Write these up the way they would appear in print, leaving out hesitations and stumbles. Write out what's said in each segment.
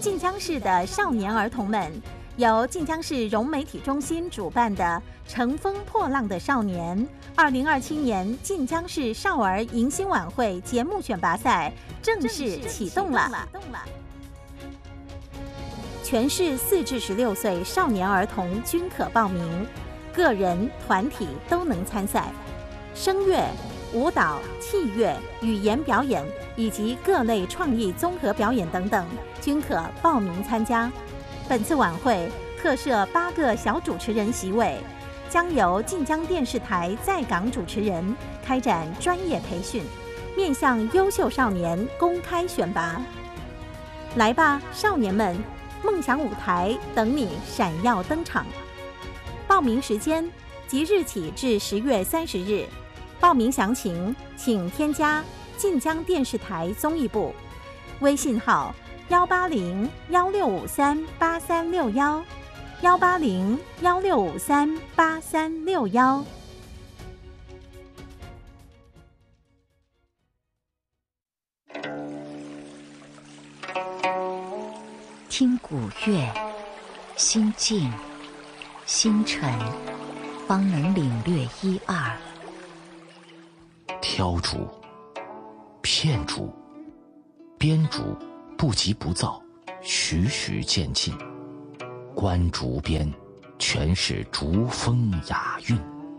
晋江市的少年儿童们，由晋江市融媒体中心主办的“乘风破浪的少年”2027年晋江市少儿迎新晚会节目选拔赛正式启动了。全市4至16岁少年儿童均可报名，个人、团体都能参赛。声乐、舞蹈、器乐、语言表演以及各类创意综合表演等等，均可报名参加。本次晚会特设8个小主持人席位，将由晋江电视台在港主持人开展专业培训，面向优秀少年公开选拔。来吧，少年们！梦想舞台等你闪耀登场。报名时间即日起至10月30日。报名详情请添加晋江电视台综艺部微信号180-1653-8361，180-1653-8361。 听古乐，心静心沉，方能领略一二。 挑竹、片竹、编竹不急不躁，徐徐渐进。观竹边，全是竹风雅韵。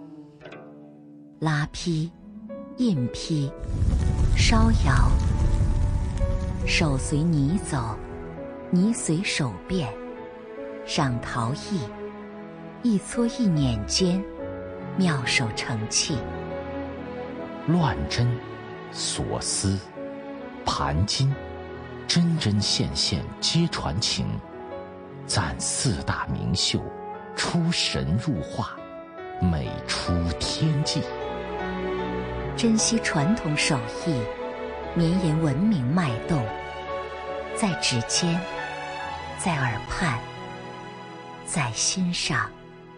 拉坯、印坯、烧窑，手随泥走，泥随手变。赏陶艺，一撮一捻间，妙手成器。 乱针、锁丝、盘金，针针线线皆传情。赞4大名秀，出神入化，美出天际。 珍惜传统手艺，绵延文明脉动，在指尖，在耳畔，在心上。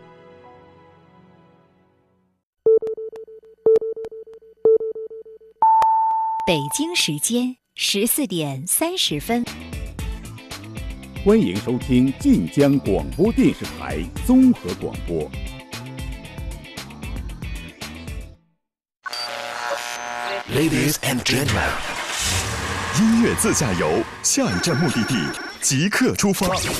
北京时间14点30分， 欢迎收听晋江广播电视台综合广播。 Ladies and gentlemen， 音乐自驾游，下一站目的地即刻出发。